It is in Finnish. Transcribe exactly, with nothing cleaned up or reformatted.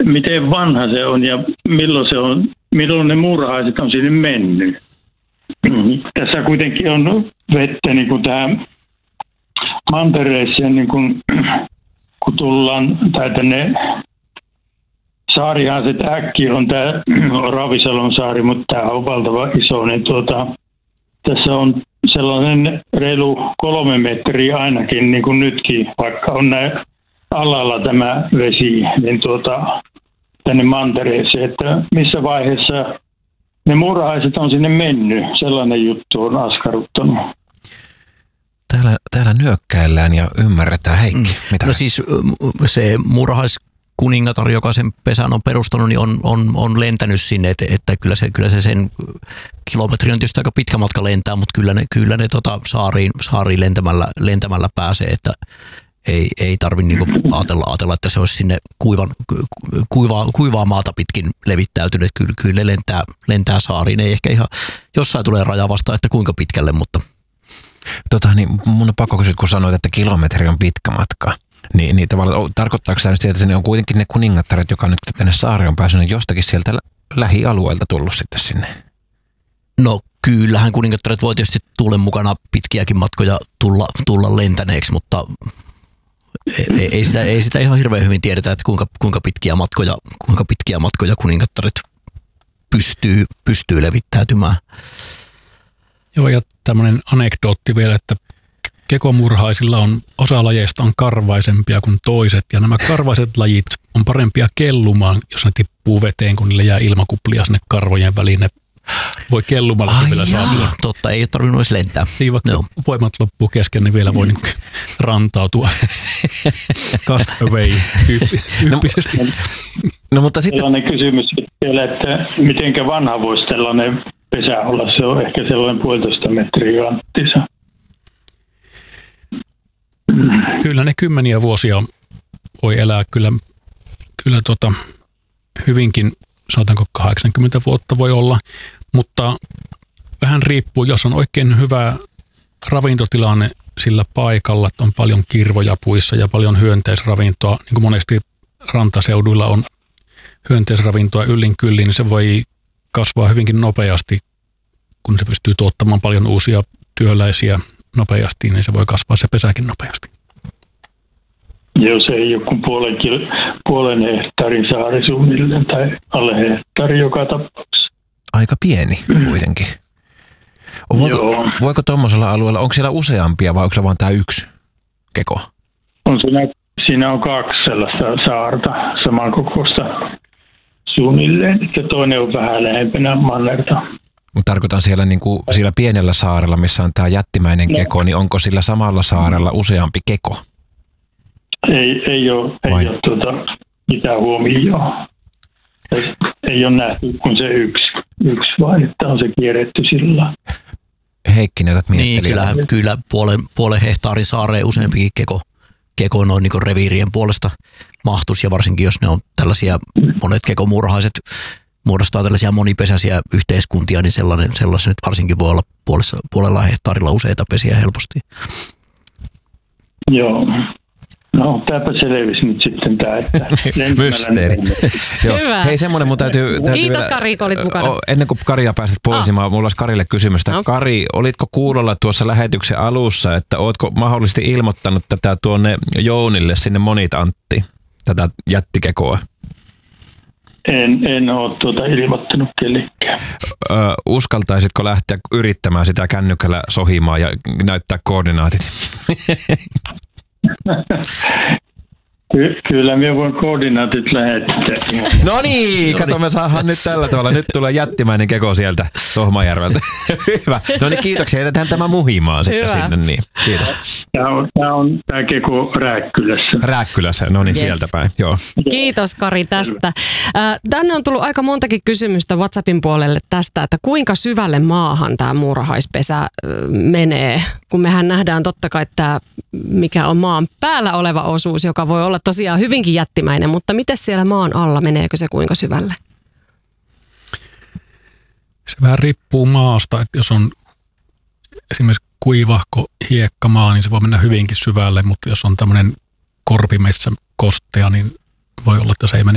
miten vanha se on ja milloin, se on, milloin ne muurahaiset on sinne mennyt. Tässä kuitenkin on vettä niin kuin tähän mantereeseen, niin kuin, kun tullaan, tai tänne saarihan se äkki on tämä Ravisalon saari, mutta tämä on valtava iso, niin tuota, tässä on sellainen reilu kolme metriä ainakin, niin kuin nytkin, vaikka on näin alalla tämä vesi, niin tuota, tänne mantereeseen, että missä vaiheessa ne muurahaiset on sinne mennyt, sellainen juttu on askarruttanut. Täällä, täällä nyökkäillään ja ymmärretään, Heikki. Mm. Mitä? No siis se muurahaiskuningatar, joka sen pesän on perustanut, niin on, on, on lentänyt sinne, että, että kyllä, se, kyllä se sen kilometri on tietysti aika pitkä matka lentää, mutta kyllä ne, kyllä ne tota saariin, saariin lentämällä, lentämällä pääsee, että ei, ei tarvitse niinku ajatella, ajatella, että se olisi sinne kuivan, kuivaa, kuivaa maata pitkin levittäytynyt. Kyllä, kyllä ne lentää, lentää saariin, ei ehkä ihan jossain tulee raja vastaan, että kuinka pitkälle, mutta Tota, niin mun on pakko kysyä, kun sanoit, että kilometri on pitkä matka. Niin, niin tavallaan, tarkoittaako tämä nyt sieltä, että ne on kuitenkin ne kuningattaret, joka nyt tänne saareen on päässyt jostakin sieltä lähialueelta tullut sitten sinne? No kyllähän kuningattaret voi tietysti tuulen mukana pitkiäkin matkoja tulla, tulla lentäneeksi, mutta ei, ei, sitä, ei sitä ihan hirveän hyvin tiedetä, että kuinka, kuinka, pitkiä matkoja, kuinka pitkiä matkoja kuningattaret pystyy, pystyy levittäytymään. Joo, ja tämmöinen anekdootti vielä, että kekomurhaisilla on osa lajeista on karvaisempia kuin toiset, ja nämä karvaiset lajit on parempia kellumaan, jos ne tippuu veteen, kun niille jää ilmakuplia sinne karvojen väliin. Ne voi kellumalla vielä saada. Totta, ei ole tarvinnut edes lentää. Niin, vaikka no. voimat loppuu kesken, niin vielä voi niin rantautua. Cast away tyyppisesti. No, no, mutta sitten sellainen kysymys vielä, että mitenkä vanha voisi tällainen pesä olla? Se on ehkä sellainen puolitoista metriä kanttinsa. Kyllä ne kymmeniä vuosia voi elää kyllä, kyllä tota, hyvinkin, sanotaanko kahdeksankymmentä vuotta voi olla, mutta vähän riippuu, jos on oikein hyvä ravintotilanne sillä paikalla, että on paljon kirvoja puissa ja paljon hyönteisravintoa, niin kuin monesti rantaseuduilla on hyönteisravintoa yllin kyllin, niin se voi kasvaa hyvinkin nopeasti, kun se pystyy tuottamaan paljon uusia työläisiä nopeasti, niin se voi kasvaa se pesäkin nopeasti. Joo, se ei ole kuin puolen, kil- puolen hehtaarin saari suunnilleen tai alle hehtaari joka tapauksessa. Aika pieni kuitenkin. Voiko, voiko tuommoisella alueella, onko siellä useampia vai onko se vain tämä yksi keko? On siinä, siinä on kaksi sellaista saarta samankokoista suunnilleen, ja toinen on vähän lähempänä mannerta. Mutta tarkoitan siellä, niin kuin, siellä pienellä saarella, missä on tämä jättimäinen no. keko, niin onko sillä samalla saarella useampi keko? Ei, ei ole, ei ole tuota, mitään huomioon. Ei ole nähty kuin se yksi, yksi vaan, että on se kierretty sillä. Heikki, näytät miettelijä. Niin, kyllä, kyllä puolen, puolen hehtaarin saareen useampikin keko, keko noin niin kuin reviirien puolesta mahtuisi, ja varsinkin jos ne on tällaisia, monet kekomurhaiset muodostaa tällaisia monipesäisiä yhteiskuntia, niin sellainen, sellaisen nyt varsinkin voi olla puolessa, puolella hehtaarilla useita pesiä helposti. Joo. No, tämäpä selvisi nyt sitten tämä, että mysteeri. Hyvä. Hei, semmoinen mun täytyy... täytyy Kiitos vielä, Kari, kun olit mukana. Ennen kuin Karia pääset poisimaan, ah. mulla olisi Karille kysymystä. No. Kari, olitko kuulolla tuossa lähetyksen alussa, että ootko mahdollisesti ilmoittanut tätä tuonne Jounille, sinne Monit Antti, tätä jättikekoa? En, en ole tuota ilmoittanut kellekään. Ö, uskaltaisitko lähteä yrittämään sitä kännykällä sohimaan ja näyttää koordinaatit? Ky- kyllä minä voin koordinaatit lähettää. No niin, kato, me saadaan nyt tällä tavalla. Nyt tulee jättimäinen keko sieltä Tohmajärveltä. Hyvä. No niin, kiitoksia. Jätetään tämä muhimaan sitten Hyvä. sinne. Niin, kiitos. Tämä on, tämä on tämä keko Rääkkylässä. Rääkkylässä, no niin, Yes. sieltä päin. Joo. Kiitos Kari tästä. Tänne on tullut aika montakin kysymystä WhatsAppin puolelle tästä, että kuinka syvälle maahan tämä muurahaispesä menee, kun mehän nähdään totta kai tämä, mikä on maan päällä oleva osuus, joka voi olla tosiaan hyvinkin jättimäinen, mutta miten siellä maan alla, meneekö se kuinka syvälle? Se vähän riippuu maasta, että jos on esimerkiksi kuivahko hiekkamaa, niin se voi mennä hyvinkin syvälle, mutta jos on tämmöinen korpimetsä kostea, niin voi olla, että se ei mene